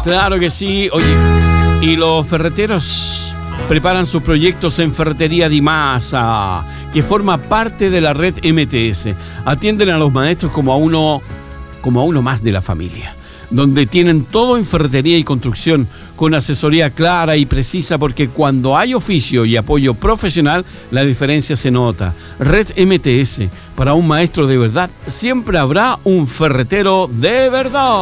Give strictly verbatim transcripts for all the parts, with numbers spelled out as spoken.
Claro que sí. Oye, y los ferreteros preparan sus proyectos en Ferretería Di Masa, que forma parte de la red M T S. Atienden a los maestros como a uno, como a uno más de la familia, donde tienen todo en ferretería y construcción, con asesoría clara y precisa, porque cuando hay oficio y apoyo profesional, la diferencia se nota. Red M T S, para un maestro de verdad, siempre habrá un ferretero de verdad.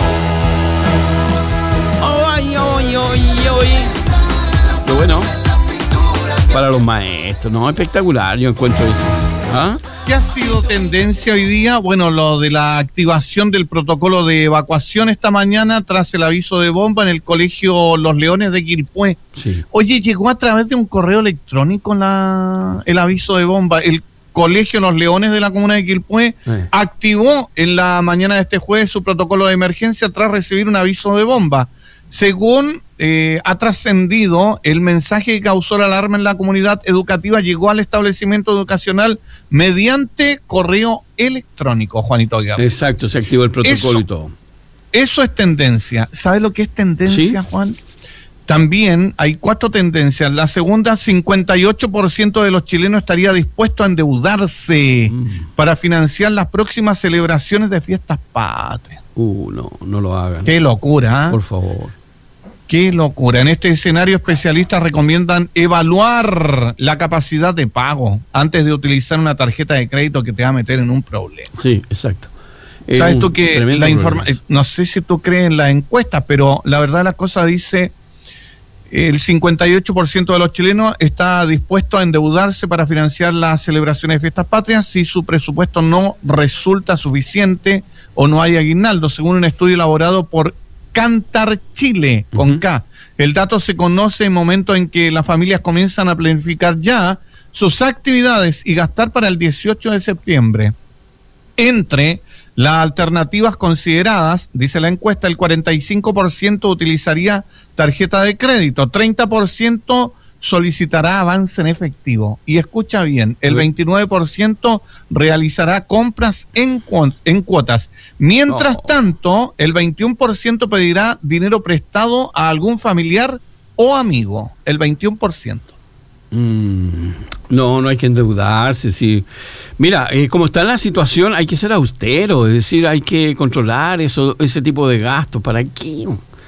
¡Ay, ay, ay, ay! Qué bueno. Para los maestros, ¿no? Espectacular, yo encuentro eso. ¿Ah? ¿Qué ha sido tendencia hoy día? Bueno, lo de la activación del protocolo de evacuación esta mañana tras el aviso de bomba en el colegio Los Leones de Quilpué. Sí. Oye, llegó a través de un correo electrónico la, el aviso de bomba. El colegio Los Leones de la comuna de Quilpué eh. activó en la mañana de este jueves su protocolo de emergencia tras recibir un aviso de bomba. Según eh, ha trascendido, el mensaje que causó la alarma en la comunidad educativa llegó al establecimiento educacional mediante correo electrónico, Juanito Guerra. Exacto, se activó el protocolo eso, y todo. Eso es tendencia. ¿Sabes lo que es tendencia, ¿sí? Juan? También hay cuatro tendencias. La segunda, cincuenta y ocho por ciento de los chilenos estaría dispuesto a endeudarse mm. para financiar las próximas celebraciones de fiestas patrias. Uh, no, no lo hagan. Qué locura, ¿eh? Por favor. Qué locura. En este escenario, especialistas recomiendan evaluar la capacidad de pago antes de utilizar una tarjeta de crédito que te va a meter en un problema. Sí, exacto. ¿Sabes tú que la informa- no sé si tú crees en la encuesta, pero la verdad la cosa dice el cincuenta y ocho por ciento de los chilenos está dispuesto a endeudarse para financiar las celebraciones de fiestas patrias si su presupuesto no resulta suficiente o no hay aguinaldo, según un estudio elaborado por Cantar Chile, con uh-huh. K. El dato se conoce en momentos en que las familias comienzan a planificar ya sus actividades y gastar para el dieciocho de septiembre. Entre las alternativas consideradas, dice la encuesta, el cuarenta y cinco por ciento utilizaría tarjeta de crédito, treinta por ciento solicitará avance en efectivo. Y escucha bien, el veintinueve por ciento realizará compras en, cu- en cuotas. Mientras oh. tanto, el veintiuno por ciento pedirá dinero prestado a algún familiar o amigo. El veintiuno por ciento. Mm, no, no hay que endeudarse. Sí. Mira, eh, como está la situación, hay que ser austero, es decir, hay que controlar eso, ese tipo de gastos. ¿Para qué?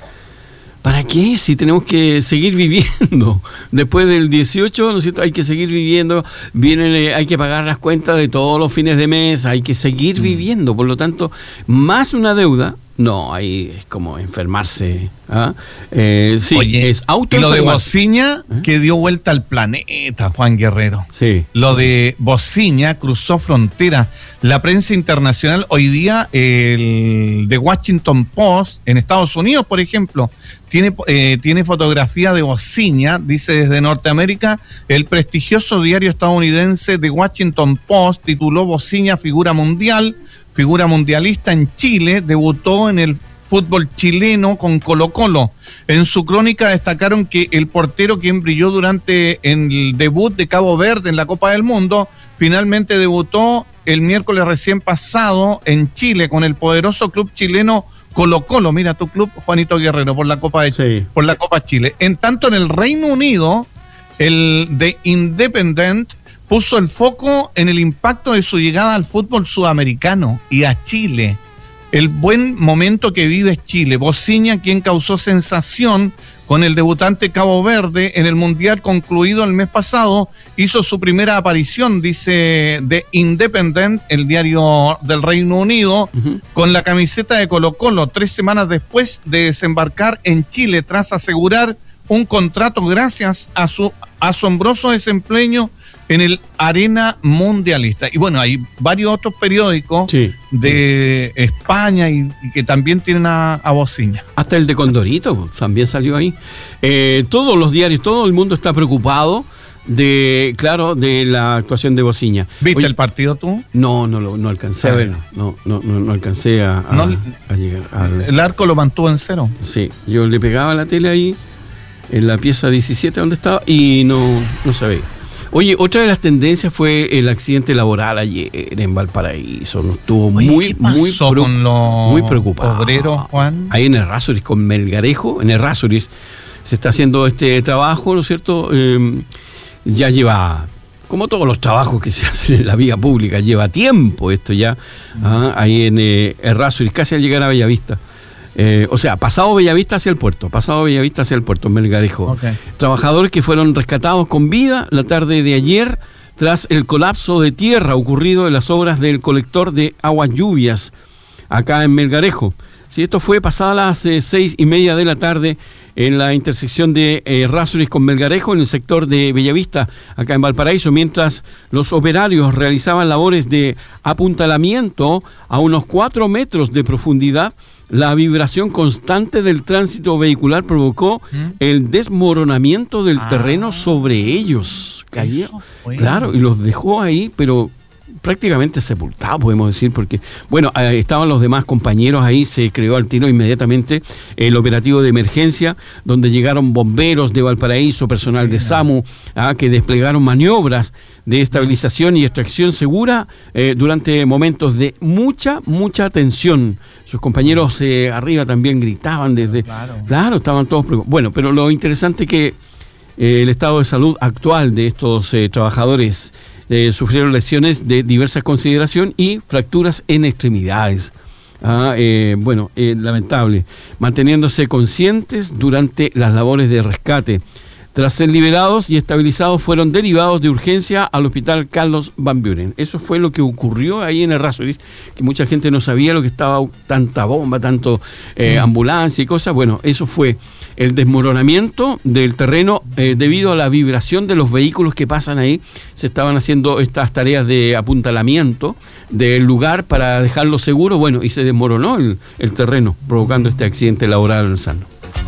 ¿Para qué? Si tenemos que seguir viviendo. Después del dieciocho, ¿no es cierto? Hay que seguir viviendo. Vienen, eh, hay que pagar las cuentas de todos los fines de mes. Hay que seguir mm. viviendo. Por lo tanto, más una deuda, no, ahí es como enfermarse. ¿Ah? Eh, sí, Oye, es auto. Y lo de Bociña, ¿eh? Que dio vuelta al planeta, Juan Guerrero. Sí. Lo de Bociña cruzó frontera. La prensa internacional hoy día, el The Washington Post, en Estados Unidos, por ejemplo, tiene, eh, tiene fotografía de Bociña, dice desde Norteamérica, el prestigioso diario estadounidense The Washington Post tituló Bociña figura mundial, figura mundialista en Chile, debutó en el fútbol chileno con Colo-Colo. En su crónica destacaron que el portero, quien brilló durante el debut de Cabo Verde en la Copa del Mundo, finalmente debutó el miércoles recién pasado en Chile con el poderoso club chileno Colo-Colo. Mira tu club, Juanito Guerrero, por la Copa de sí. por la Copa Chile. En tanto, en el Reino Unido, el The Independent puso el foco en el impacto de su llegada al fútbol sudamericano y a Chile. El buen momento que vive Chile. Bociña, quien causó sensación con el debutante Cabo Verde en el Mundial concluido el mes pasado, hizo su primera aparición, dice The Independent, el diario del Reino Unido, uh-huh. con la camiseta de Colo-Colo, tres semanas después de desembarcar en Chile tras asegurar un contrato gracias a su asombroso desempeño en el Arena Mundialista. Y bueno, hay varios otros periódicos sí. de España y, y que también tienen a, a Bociña. Hasta el de Condorito también salió ahí. Eh, todos los diarios, todo el mundo está preocupado de, claro, de la actuación de Bociña. ¿Viste Oye, el partido tú? No, no, no, no alcancé a verlo. No, no, no, no alcancé a, a, no, a llegar. A, el arco lo mantuvo en cero. Sí, yo le pegaba la tele ahí, en la pieza diecisiete donde estaba, y no, no se veía. Oye, otra de las tendencias fue el accidente laboral ayer en Valparaíso. Nos estuvo muy, Oye, ¿qué pasó muy, con los muy preocupado. obreros, Juan? Ahí en Errázuriz, con Melgarejo, en Errázuriz se está haciendo este trabajo, ¿no es cierto? Eh, ya lleva, como todos los trabajos que se hacen en la vía pública, lleva tiempo esto ya, mm. ah, ahí en eh, Errázuriz, casi al llegar a Bellavista. Eh, o sea, pasado Bellavista hacia el puerto, pasado Bellavista hacia el puerto, en Melgarejo. Okay. Trabajadores que fueron rescatados con vida la tarde de ayer tras el colapso de tierra ocurrido en las obras del colector de aguas lluvias acá en Melgarejo. Sí, esto fue pasada las eh, seis y media de la tarde en la intersección de eh, Errázuriz con Melgarejo, en el sector de Bellavista, acá en Valparaíso, mientras los operarios realizaban labores de apuntalamiento a unos cuatro metros de profundidad. La vibración constante del tránsito vehicular provocó ¿Mm? el desmoronamiento del ah, terreno sobre ellos. Cayeron, claro, y los dejó ahí, pero prácticamente sepultados, podemos decir, porque, bueno, eh, estaban los demás compañeros ahí, se creó al tiro inmediatamente el operativo de emergencia, donde llegaron bomberos de Valparaíso, personal de SAMU, ah, que desplegaron maniobras de estabilización y extracción segura eh, durante momentos de mucha, mucha tensión. Sus compañeros eh, arriba también gritaban desde... Claro, claro estaban todos preocupados. Bueno, pero lo interesante es que eh, el estado de salud actual de estos eh, trabajadores eh, sufrieron lesiones de diversa consideración y fracturas en extremidades. Ah, eh, bueno, eh, lamentable. Manteniéndose conscientes durante las labores de rescate. Tras ser liberados y estabilizados, fueron derivados de urgencia al hospital Carlos Van Buren. Eso fue lo que ocurrió ahí en Errázuriz, que mucha gente no sabía lo que estaba, tanta bomba, tanto eh, mm. ambulancia y cosas. Bueno, eso fue el desmoronamiento del terreno eh, debido a la vibración de los vehículos que pasan ahí. Se estaban haciendo estas tareas de apuntalamiento del lugar para dejarlo seguro, bueno, y se desmoronó el, el terreno, provocando este accidente laboral sano.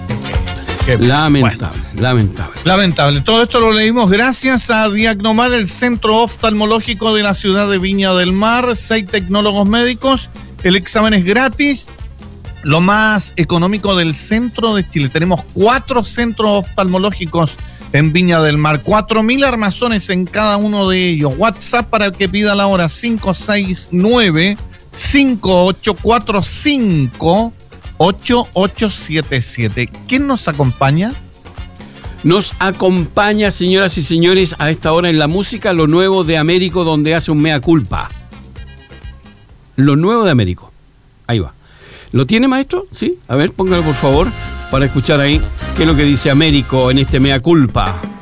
Qué lamentable, bueno. lamentable. Lamentable. Todo esto lo leímos gracias a Diagnomar, el centro oftalmológico de la ciudad de Viña del Mar. Seis tecnólogos médicos. El examen es gratis. Lo más económico del centro de Chile. Tenemos cuatro centros oftalmológicos en Viña del Mar. Cuatro mil armazones en cada uno de ellos. WhatsApp para el que pida la hora: cinco seis nueve, cinco ocho cuatro cinco ocho ocho siete siete. ¿Quién nos acompaña? Nos acompaña, señoras y señores, a esta hora en la música, lo nuevo de Américo, donde hace un mea culpa. Lo nuevo de Américo. Ahí va. ¿Lo tiene, maestro? Sí. A ver, póngalo por favor, para escuchar ahí qué es lo que dice Américo en este mea culpa.